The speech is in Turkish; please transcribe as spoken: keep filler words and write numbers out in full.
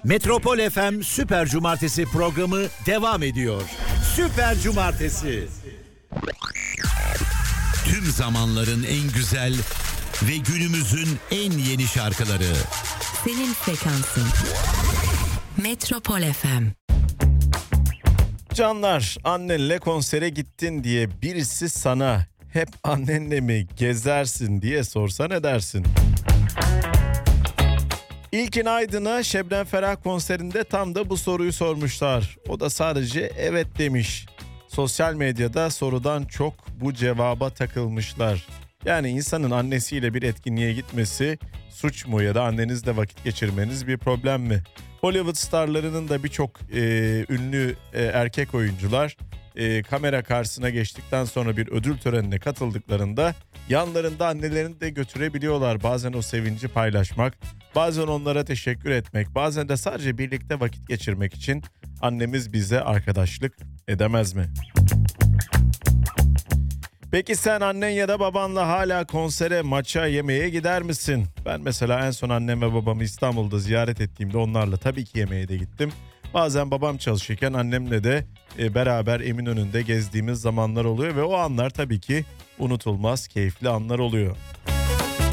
Metropol F M Süper Cumartesi programı devam ediyor. Süper Cumartesi. Tüm zamanların en güzel ve günümüzün en yeni şarkıları. Senin frekansın. Metropol F M. Canlar, annenle konsere gittin diye birisi sana hep annenle mi gezersin diye sorsa ne dersin? İlkin Aydın'a Şebnem Ferah konserinde tam da bu soruyu sormuşlar. O da sadece evet demiş. Sosyal medyada sorudan çok bu cevaba takılmışlar. Yani insanın annesiyle bir etkinliğe gitmesi suç mu ya da annenizle vakit geçirmeniz bir problem mi? Hollywood starlarının da birçok e, ünlü e, erkek oyuncular e, kamera karşısına geçtikten sonra bir ödül törenine katıldıklarında yanlarında annelerini de götürebiliyorlar. Bazen o sevinci paylaşmak, bazen onlara teşekkür etmek, bazen de sadece birlikte vakit geçirmek için annemiz bize arkadaşlık edemez mi? Peki sen annen ya da babanla hala konsere, maça, yemeğe gider misin? Ben mesela en son annem ve babamı İstanbul'da ziyaret ettiğimde onlarla tabii ki yemeğe de gittim. Bazen babam çalışırken annemle de e, beraber Eminönü'nde gezdiğimiz zamanlar oluyor ve o anlar tabii ki unutulmaz, keyifli anlar oluyor.